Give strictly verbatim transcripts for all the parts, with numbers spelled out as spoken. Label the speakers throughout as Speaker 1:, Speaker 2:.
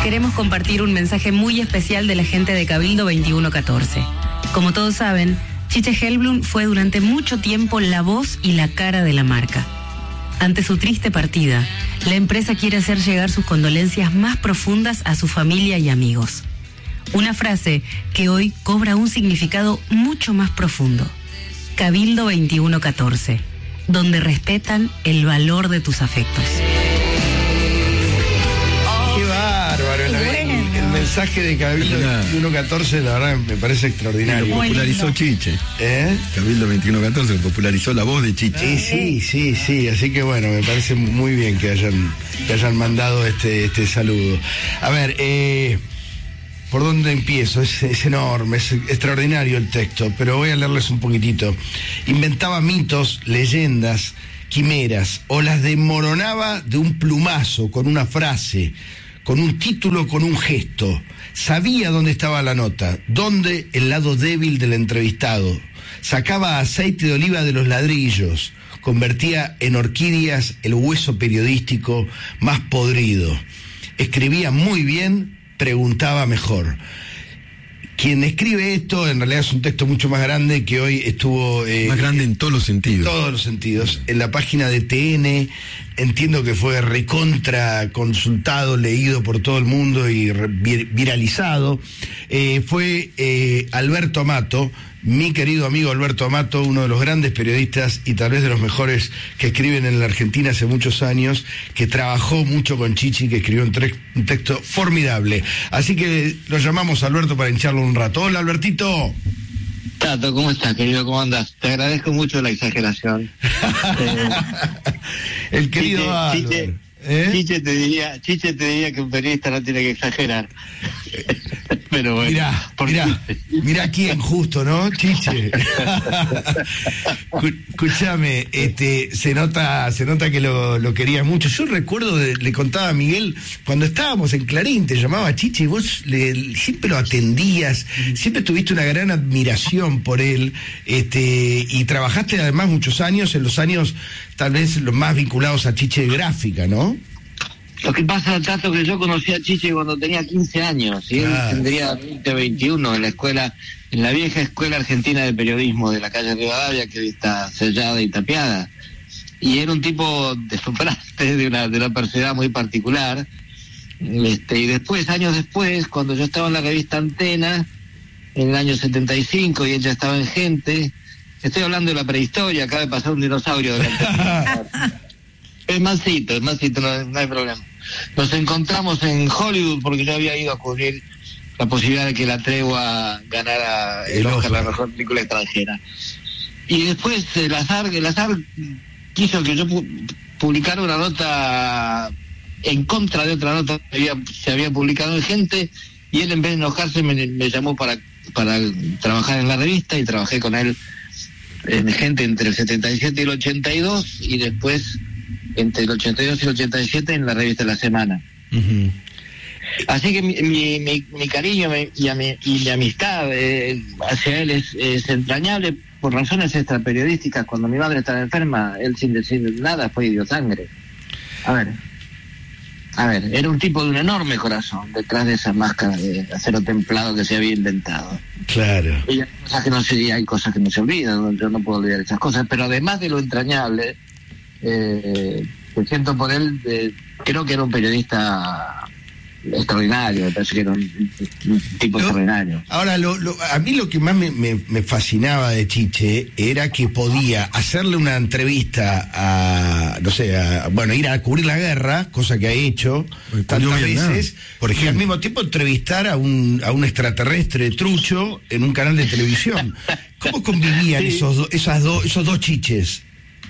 Speaker 1: queremos compartir un mensaje muy especial de la gente de Cabildo veintiuno catorce. Como todos saben, Chiche Helblum fue durante mucho tiempo la voz y la cara de la marca. Ante su triste partida, la empresa quiere hacer llegar sus condolencias más profundas a su familia y amigos. Una frase que hoy cobra un significado mucho más profundo. Cabildo veintiuno catorce, donde respetan el valor de tus afectos.
Speaker 2: Qué bárbaro, el, el, el mensaje de Cabildo veintiuno catorce, la verdad me parece extraordinario.
Speaker 3: Lo popularizó Chiche.
Speaker 2: ¿Eh?
Speaker 3: Cabildo veintiuno catorce popularizó la voz de Chiche.
Speaker 2: Sí, sí, sí, sí, así que bueno, me parece muy bien que hayan, que hayan mandado este, este saludo. A ver, eh, ¿por dónde empiezo? Es, es enorme, es extraordinario el texto, pero voy a leerles un poquitito. Inventaba mitos, leyendas, quimeras, o las desmoronaba de un plumazo, con una frase, con un título, con un gesto. Sabía dónde estaba la nota, dónde el lado débil del entrevistado. Sacaba aceite de oliva de los ladrillos, convertía en orquídeas el hueso periodístico más podrido. Escribía muy bien, preguntaba mejor. Quien escribe esto, en realidad es un texto mucho más grande que hoy estuvo... Eh,
Speaker 3: más grande en todos los sentidos.
Speaker 2: En todos los sentidos. En la página de T N, entiendo que fue recontra consultado, leído por todo el mundo y vir, viralizado. Eh, fue eh, Alberto Amato, mi querido amigo Alberto Amato, uno de los grandes periodistas y tal vez de los mejores que escriben en la Argentina hace muchos años, que trabajó mucho con Chichi, que escribió un, tre- un texto formidable. Así que lo llamamos a Alberto para hincharlo un rato. Hola, Albertito.
Speaker 4: Tato, ¿cómo estás, querido? ¿Cómo andas? Te agradezco mucho la exageración. eh,
Speaker 2: El querido
Speaker 4: Chiche, Chiche, ¿Eh? Chiche te diría, Chiche te diría que un periodista no tiene que exagerar. Pero bueno,
Speaker 2: mirá, mirá, mirá quién justo, ¿no? Chiche. Escúchame, este, se nota, se nota que lo, lo querías mucho. Yo recuerdo, de, le contaba a Miguel, cuando estábamos en Clarín, te llamaba Chiche y vos le, siempre lo atendías, siempre tuviste una gran admiración por él, este, y trabajaste además muchos años, en los años tal vez los más vinculados a Chiche Gráfica, ¿no?
Speaker 4: Lo que pasa, Tato, que yo conocí a Chiche cuando tenía quince años, y él ah. tendría veinte, veintiuno en la escuela, en la vieja Escuela Argentina de Periodismo de la calle Rivadavia, que hoy está sellada y tapiada. Y era un tipo deslumbrante, de una, de una personalidad muy particular. Este, y después, años después, cuando yo estaba en la revista Antena, en el año setenta y cinco, y él ya estaba en Gente, estoy hablando de la prehistoria, acaba de pasar un dinosaurio delante de mí. Es mansito, es mansito, no, no hay problema. Nos encontramos en Hollywood porque yo había ido a cubrir la posibilidad de que La Tregua ganara el Oscar, la mejor película extranjera. Y después el azar, el azar quiso que yo pu- publicara una nota en contra de otra nota que había, se había publicado en Gente, y él, en vez de enojarse, me, me llamó para, para trabajar en la revista, y trabajé con él en Gente entre el setenta y siete y el ochenta y dos, y después entre el ochenta y dos y el ochenta y siete en la revista La Semana. Uh-huh. Así que mi, mi, mi, mi cariño y, mi, y mi amistad eh, hacia él es, es entrañable por razones extraperiodísticas. Cuando mi madre estaba enferma, él, sin decir nada, fue y dio sangre. A ver, a ver, era un tipo de un enorme corazón detrás de esa máscara de acero templado que se había inventado.
Speaker 2: Claro. Y
Speaker 4: hay cosas que no se, hay cosas que no se olvidan, yo no puedo olvidar esas cosas, pero además de lo entrañable, Eh, me siento por él, eh, creo que era un periodista extraordinario, me parece que era un, un tipo no, extraordinario.
Speaker 2: Ahora, lo, lo, a mí lo que más me, me, me fascinaba de Chiche era que podía hacerle una entrevista a, no sé, a, bueno, ir a cubrir la guerra, cosa que ha hecho tantas veces, por ejemplo, y al mismo tiempo entrevistar a un, a un extraterrestre trucho en un canal de televisión. ¿Cómo convivían sí. esos, do, esas do, esos dos Chiches?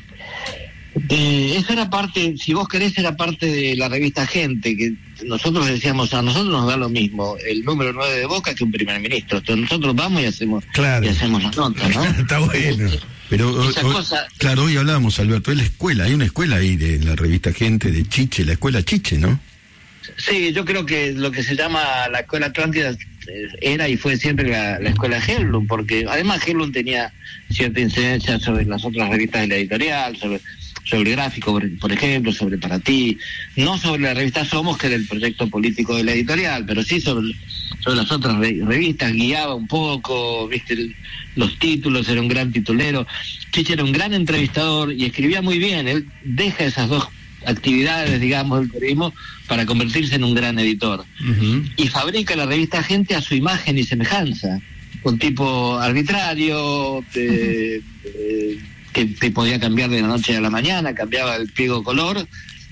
Speaker 4: Eh, esa era parte, si vos querés, era parte de la revista Gente, que nosotros decíamos, a nosotros nos da lo mismo el número nueve de Boca que un primer ministro. Entonces nosotros vamos y hacemos,
Speaker 2: claro.
Speaker 4: y hacemos la nota, ¿no?
Speaker 2: Está bueno.
Speaker 3: Pero hoy, cosa... claro, hoy hablábamos, Alberto, es la escuela, hay una escuela ahí de la revista Gente, de Chiche, la escuela Chiche, ¿no?
Speaker 4: Sí, yo creo que lo que se llama la escuela Atlántida era y fue siempre la, la escuela Helblum, porque además Helblum tenía cierta incidencia sobre las otras revistas de la editorial, sobre sobre Gráfico, por, por ejemplo, sobre Para Ti, no sobre la revista Somos, que era el proyecto político de la editorial, pero sí sobre, sobre las otras re, revistas, guiaba un poco, viste, el, los títulos, era un gran titulero. Chiche era un gran entrevistador y escribía muy bien. Él deja esas dos actividades, digamos, del periodismo para convertirse en un gran editor. Uh-huh. Y fabrica la revista Gente a su imagen y semejanza. Un tipo arbitrario, eh, eh, que te podía cambiar de la noche a la mañana, cambiaba el pliego color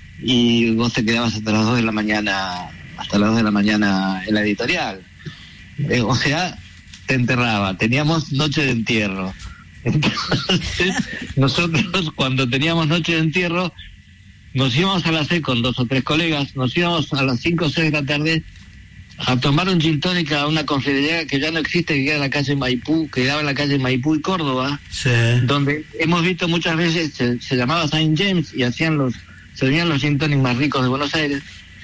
Speaker 4: y vos te quedabas hasta las dos de la mañana, hasta las dos de la mañana en la editorial. Eh, o sea, te enterraba. Teníamos noche de entierro. Entonces, nosotros cuando teníamos noche de entierro, nos íbamos a las seis con dos o tres colegas, nos íbamos a las cinco o seis de la tarde a tomar un gin tonic a una confitería que ya no existe, que queda en la calle Maipú, que quedaba en la calle Maipú y Córdoba, sí, donde hemos visto muchas veces, se, se llamaba Saint James y hacían los, se venían los gin tonic más ricos de Buenos Aires,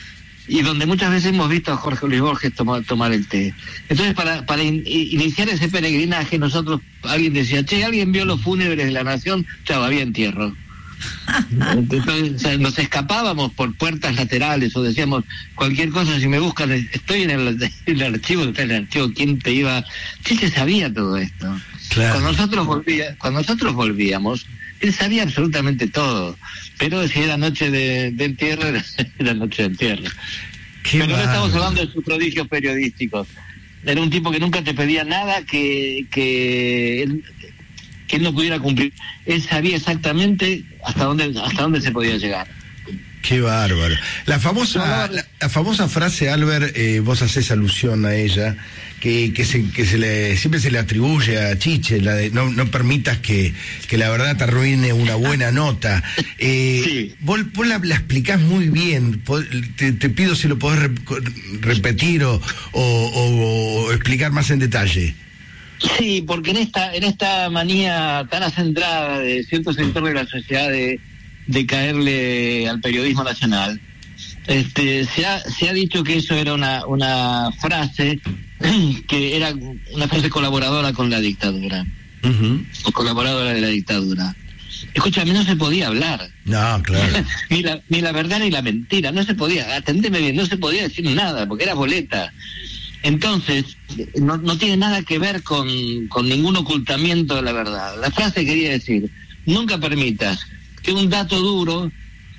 Speaker 4: y donde muchas veces hemos visto a Jorge Luis Borges tomar, tomar el té. Entonces, para, para in, iniciar ese peregrinaje, nosotros, alguien decía, che, ¿alguien vio los fúnebres de la Nación? Chau, había entierro. Entonces, o sea, nos escapábamos por puertas laterales o decíamos cualquier cosa. Si me buscan, estoy en el, en el archivo, está en el archivo, ¿quién te iba? Sí, se sabía todo esto. Claro. Cuando nosotros volvía, cuando nosotros volvíamos, él sabía absolutamente todo, pero si era noche de, de entierro, era, era noche de entierro. Qué pero no estamos hablando de sus prodigios periodísticos. Era un tipo que nunca te pedía nada que que él, que él no pudiera cumplir. Él sabía exactamente hasta dónde hasta dónde se podía llegar.
Speaker 2: Qué bárbaro. La famosa la, la famosa frase, Albert, eh, vos haces alusión a ella, que que se que se le siempre se le atribuye a Chiche, la de no no permitas que, que la verdad te arruine una buena nota. Eh, sí. Vos, vos la, la explicás muy bien. Te, te pido si lo podés re, repetir o, o, o, o explicar más en detalle.
Speaker 4: Sí, porque en esta en esta manía tan acendrada de cierto sector de la sociedad de, de caerle al periodismo nacional, este se ha se ha dicho que eso era una una frase que era una frase colaboradora con la dictadura, uh-huh. o colaboradora de la dictadura. Escúchame, no se podía hablar.
Speaker 2: No, claro.
Speaker 4: ni la ni la verdad ni la mentira, no se podía, atendeme bien, no se podía decir nada, porque era boleta. Entonces, no, no tiene nada que ver con, con ningún ocultamiento de la verdad. La frase quería decir, nunca permitas que un dato duro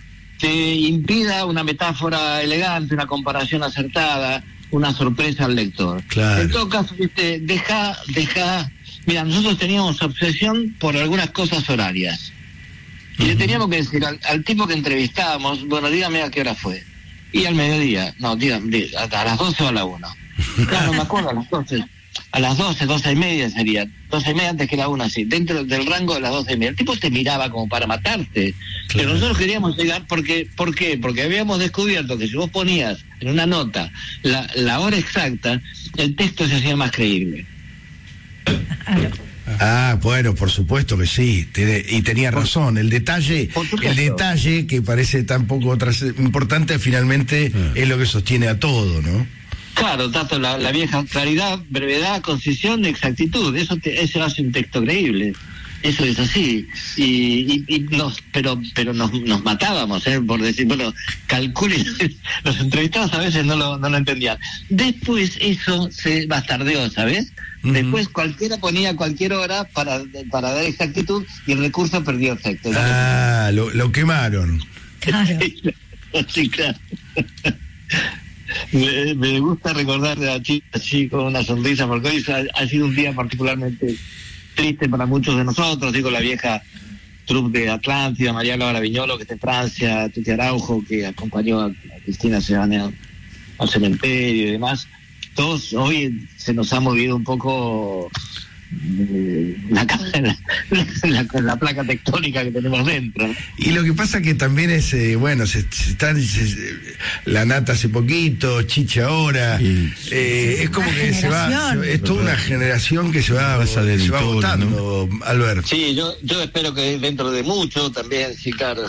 Speaker 4: te impida una metáfora elegante, una comparación acertada, una sorpresa al lector. Claro. En todo caso, ¿viste? deja, deja... Mira, nosotros teníamos obsesión por algunas cosas horarias. Y uh-huh. le teníamos que decir al, al tipo que entrevistábamos, bueno, dígame a qué hora fue. Y al mediodía, no, dígame, a, a las doce o a la una. Claro, no me acuerdo, a las doce, a las doce, doce y media sería, doce y media antes que la una, así, dentro del rango de las doce y media. El tipo te miraba como para matarte, claro. Pero nosotros queríamos llegar, porque, ¿por qué? Porque habíamos descubierto que si vos ponías en una nota la, la hora exacta, el texto se hacía más creíble.
Speaker 2: Ah, bueno, por supuesto que sí, y tenía razón. El detalle, el detalle que parece tan poco importante, finalmente ah. es lo que sostiene a todo, ¿no?
Speaker 4: Claro, tanto la, la vieja claridad, brevedad, concisión, exactitud, eso te, eso hace un texto creíble. Eso es así. Y, y, y nos, pero, pero nos, nos matábamos, ¿eh? Por decir, bueno, calculen, los entrevistados a veces no lo, no lo entendían. Después eso se bastardeó, ¿sabes? Uh-huh. Después cualquiera ponía cualquier hora para, para dar exactitud y el recurso perdió efecto.
Speaker 2: Ah, lo, lo quemaron.
Speaker 1: Claro.
Speaker 4: Sí, claro. Me, me gusta recordar a Chico así con una sonrisa, porque hoy ha, ha sido un día particularmente triste para muchos de nosotros. Digo, la vieja troupe de Atlántida, María Laura Viñolo, que está en Francia, Tuti Araujo, que acompañó a, a Cristina Sebane al cementerio y demás. Todos hoy se nos ha movido un poco eh, la, la, la, la placa tectónica que tenemos dentro, ¿no?
Speaker 2: Y lo que pasa que también es, eh, bueno, se, se están, se, la Nata hace poquito, Chiche ahora, y, eh, es como que se va, se, es toda una generación que se va, se, se va agotando, ¿no? Albert.
Speaker 4: Sí, yo, yo espero que dentro de mucho también, sí, claro.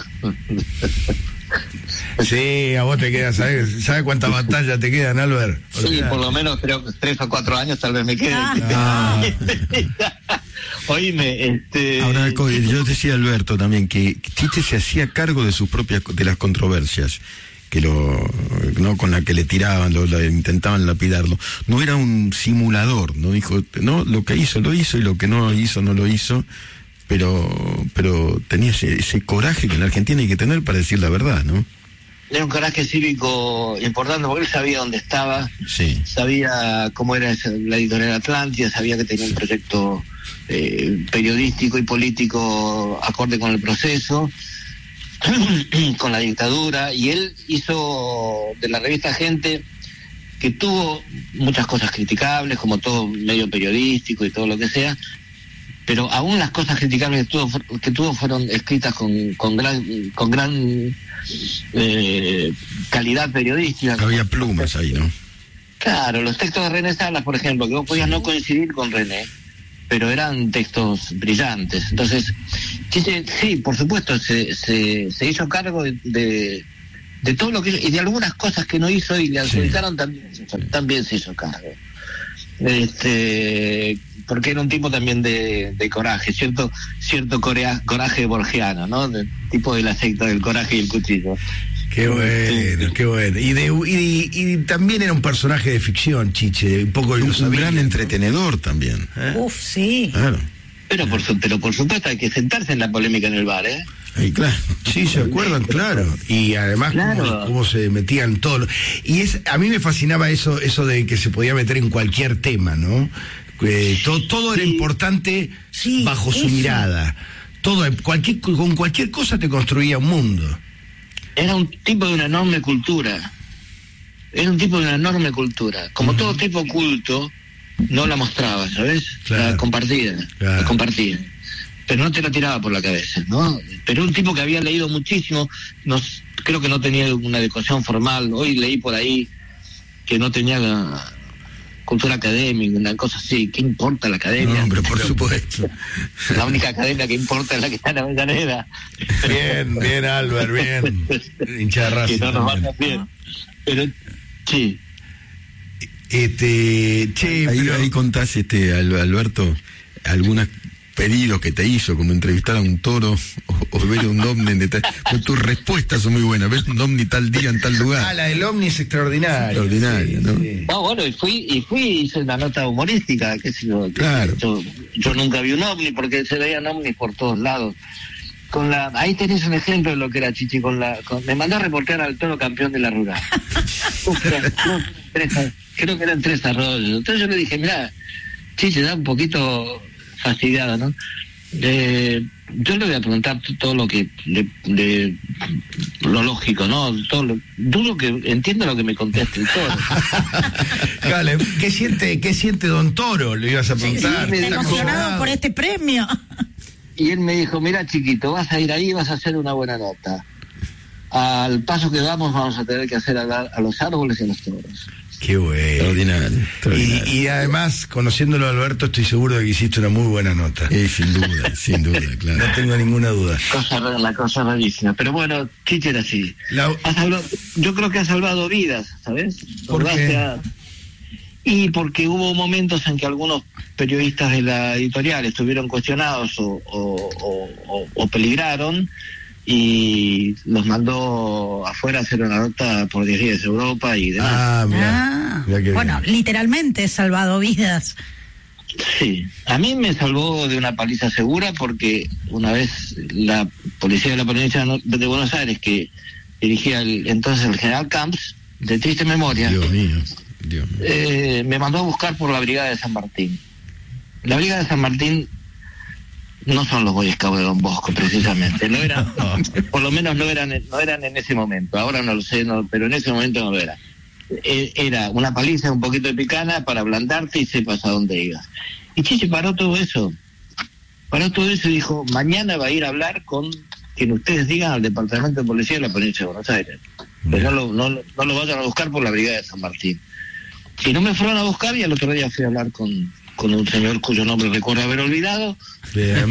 Speaker 2: Sí, a vos te quedan, ¿sabes sabe cuántas batallas te quedan, Albert?
Speaker 4: Sí, por lo menos creo que tres o cuatro años tal vez me queden.
Speaker 2: Ah.
Speaker 4: Oíme, este...
Speaker 3: Ahora, yo decía Alberto también que Chiche se hacía cargo de sus propias, de las controversias, que lo, no con la que le tiraban, lo, lo, intentaban lapidarlo. No era un simulador, no dijo, no, lo que hizo lo hizo y lo que no hizo no lo hizo, pero, pero tenía ese, ese coraje que en la Argentina hay que tener para decir la verdad, ¿no?
Speaker 4: Era un coraje cívico importante porque él sabía dónde estaba,
Speaker 3: sí.
Speaker 4: Sabía cómo era la editorial Atlántida, sabía que tenía un proyecto eh, periodístico y político acorde con el proceso, con la dictadura, y él hizo de la revista Gente, que tuvo muchas cosas criticables, como todo medio periodístico y todo lo que sea, pero aún las cosas criticables que tuvo, que tuvo fueron escritas con, con gran con gran eh, calidad periodística.
Speaker 3: Había plumas ahí, ¿no?
Speaker 4: Claro, los textos de René Salas, por ejemplo, que vos podías no coincidir con René, pero eran textos brillantes. Entonces, Chiche, sí, por supuesto, se, se, se hizo cargo de, de, de todo lo que hizo, y de algunas cosas que no hizo y le adjudicaron, sí. también, también se hizo cargo. Este, porque era un tipo también de, de coraje, cierto cierto corea, coraje borgiano, ¿no? De, tipo de la secta del coraje y el cuchillo.
Speaker 2: Qué bueno, sí. Qué bueno. Y, de, y, y también era un personaje de ficción, Chiche, un poco
Speaker 3: un, un gran entretenedor también.
Speaker 5: ¿Eh? Uf, sí.
Speaker 3: Claro.
Speaker 4: Pero por, su, pero por supuesto hay que sentarse en la polémica en el bar, ¿eh?
Speaker 3: Ahí, claro.
Speaker 2: Sí, se acuerdan, claro. Y además
Speaker 4: claro.
Speaker 2: cómo, cómo se metían todos. Y es, a mí me fascinaba eso, eso de que se podía meter en cualquier tema, ¿no? Eh, todo, todo sí. era importante sí, bajo eso. Su mirada. Todo, cualquier, con cualquier cosa te construía un mundo.
Speaker 4: Era un tipo de una enorme cultura. Era un tipo de una enorme cultura. Como uh-huh. todo tipo culto, no la mostraba, ¿sabes? Claro. La compartía, claro. la compartía. Pero no te la tiraba por la cabeza, ¿no? Pero un tipo que había leído muchísimo, no, creo que no tenía una educación formal. Hoy leí por ahí que no tenía la cultura académica, una cosa así. ¿Qué importa la academia?
Speaker 2: No, pero por supuesto.
Speaker 4: La única academia que importa es la que está en la Avellaneda.
Speaker 2: Bien, bien, Albert, bien. Hincha de raza.
Speaker 4: Que no nos va tan bien. Pero, sí.
Speaker 2: Este, che,
Speaker 3: ahí,
Speaker 2: pero...
Speaker 3: ahí contás, este, Alberto, algunas pedidos que te hizo, como entrevistar a un toro o, o ver un ovni en detalle. Pues tus respuestas son muy buenas. Ves un ovni tal día en tal lugar.
Speaker 2: Ah, la del ovni es extraordinaria.
Speaker 3: Extraordinaria, sí, ¿no?
Speaker 4: Sí. No, bueno, y fui, y fui, hice una nota humorística, qué sé yo.
Speaker 3: Claro.
Speaker 4: Yo, yo nunca vi un ovni porque se veían ovnis por todos lados. Con la, ahí tenés un ejemplo de lo que era Chichi. Con la, con, me mandó a reportear al toro campeón de la rural. Uf, no, tres, creo que eran tres arroyos. Entonces yo le dije, mirá, Chichi, da un poquito fastidiado, ¿no? Eh, yo le voy a preguntar todo lo que de, de lo lógico, ¿no? Todo lo, dudo que entienda lo que me conteste el toro.
Speaker 2: Vale, ¿qué siente, qué siente don Toro? Le ibas a preguntar.
Speaker 5: Sí, sí, está emocionado por este premio.
Speaker 4: Y él me dijo, mira chiquito, vas a ir ahí y vas a hacer una buena nota. Al paso que vamos vamos a tener que hacer a, la, a los árboles y a los toros.
Speaker 2: Qué bueno.
Speaker 3: Extraordinario, extraordinario.
Speaker 2: Y, y además, conociéndolo a Alberto, estoy seguro de que hiciste una muy buena nota.
Speaker 3: Eh, sin duda, sin duda, claro.
Speaker 2: No tengo ninguna duda.
Speaker 4: Cosa, la cosa rarísima. Pero bueno, Chiche era así. La... Ha salvado, yo creo que ha salvado vidas, ¿sabes?
Speaker 2: ¿Por qué?
Speaker 4: A... Y porque hubo momentos en que algunos periodistas de la editorial estuvieron cuestionados o, o, o, o, o peligraron, y los mandó afuera a hacer una nota por diez días de Europa y demás.
Speaker 2: Ah, mirá,
Speaker 5: ah,
Speaker 2: mirá
Speaker 5: bueno,
Speaker 2: bien.
Speaker 5: Literalmente salvado vidas.
Speaker 4: Sí, a mí me salvó de una paliza segura porque una vez la policía de la provincia de Buenos Aires, que dirigía el, entonces el general Camps, de triste memoria,
Speaker 3: Dios mío, Dios mío.
Speaker 4: Eh, me mandó a buscar por la brigada de San Martín. La brigada de San Martín no son los Boy Scouts de Don Bosco, precisamente. No eran, por lo menos no eran, no eran en ese momento. Ahora no lo sé, no, pero en ese momento no lo era. Era una paliza, un poquito de picana para ablandarte y sepas a dónde ibas. Y Chiche paró todo eso. Paró todo eso y dijo, mañana va a ir a hablar con quien ustedes digan al Departamento de Policía de la Provincia de Buenos Aires. Pero no lo, no, no lo vayan a buscar por la brigada de San Martín. Y no me fueron a buscar y al otro día fui a hablar con... con un señor cuyo nombre recuerdo haber olvidado.
Speaker 2: Bien.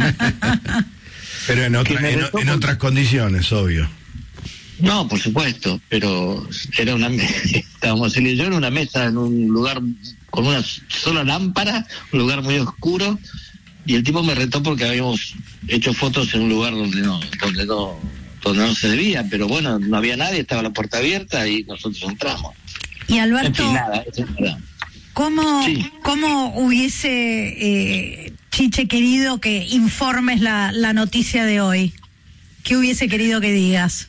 Speaker 2: Pero en, otra, en, en otras condiciones, obvio.
Speaker 4: No, por supuesto, pero era una estábamos él y yo en una mesa en un lugar con una sola lámpara, un lugar muy oscuro, y el tipo me retó porque habíamos hecho fotos en un lugar donde no, donde no, donde no se debía, pero bueno, no había nadie, estaba la puerta abierta y nosotros entramos.
Speaker 5: Y Alberto,
Speaker 4: en fin, nada, eso es verdad.
Speaker 5: ¿cómo,
Speaker 4: Sí.
Speaker 5: ¿cómo hubiese, eh, Chiche, querido que informes la, la noticia de hoy? ¿Qué hubiese querido que digas?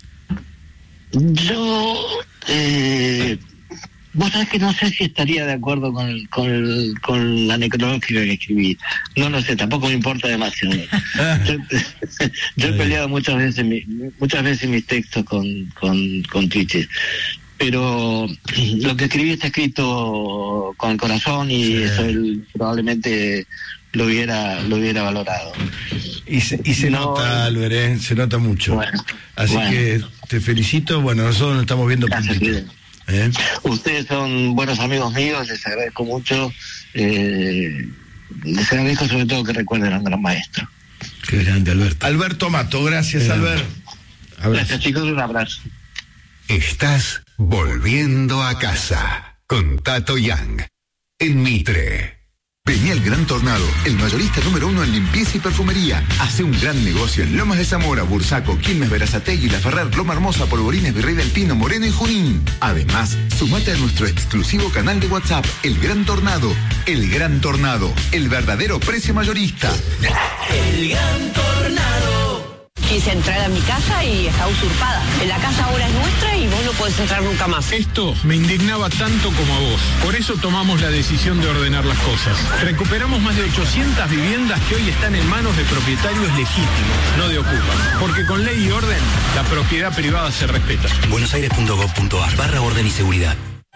Speaker 4: Yo, eh, vos sabés que no sé si estaría de acuerdo con, el, con, el, con la necrológica que escribí. No lo sé, tampoco me importa demasiado. yo, yo he peleado muchas veces, mi, muchas veces mis textos con, con, con Chiche. Pero lo que escribí está escrito con el corazón y sí. Eso él probablemente lo hubiera lo hubiera valorado.
Speaker 2: Y se, y se no, nota, Albert, ¿eh? Se nota mucho. Bueno, Así bueno. que te felicito. Bueno, nosotros nos estamos viendo prontito. ¿Eh?
Speaker 4: Ustedes son buenos amigos míos, les agradezco mucho. Eh, les agradezco sobre todo que recuerden a un gran maestro.
Speaker 3: Qué grande, Alberto.
Speaker 2: Alberto Mato, gracias, Albert.
Speaker 4: Gracias, chicos, un abrazo.
Speaker 6: Estás volviendo a casa con Tato Yang en Mitre. Vení al Gran Tornado, el mayorista número uno en limpieza y perfumería. Hace un gran negocio en Lomas de Zamora, Bursaco, Quilmes, Berazategui, La Ferrer, Loma Hermosa, Polvorines, Virrey del Pino, Moreno y Junín. Además, sumate a nuestro exclusivo canal de WhatsApp, El Gran Tornado. El Gran Tornado, el verdadero precio mayorista.
Speaker 7: El Gran Tornado. Quise entrar a mi casa y está usurpada. La casa ahora es nuestra y vos no podés entrar nunca más.
Speaker 8: Esto me indignaba tanto como a vos. Por eso tomamos la decisión de ordenar las cosas. Recuperamos más de ochocientas viviendas que hoy están en manos de propietarios legítimos, no de ocupas. Porque con ley y orden, la propiedad privada se respeta.
Speaker 9: buenosaires punto gov punto ar barra orden y seguridad.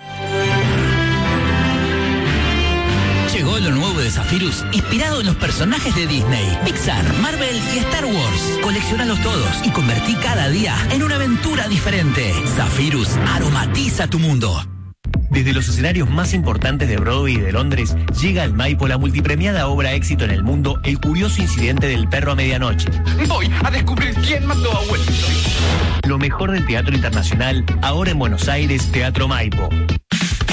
Speaker 9: Llegó lo nuevo de Zephyrus, inspirado en los personajes de Disney, Pixar, Marvel y Star Wars. Coleccionalos todos y convertí cada día en una aventura diferente. Zephyrus aromatiza tu mundo.
Speaker 10: Desde los escenarios más importantes de Broadway y de Londres, llega al Maipo la multipremiada obra éxito en el mundo, El curioso incidente del perro a medianoche.
Speaker 11: Voy a descubrir quién mató a Wellington.
Speaker 10: Lo mejor del teatro internacional, ahora en Buenos Aires, Teatro Maipo.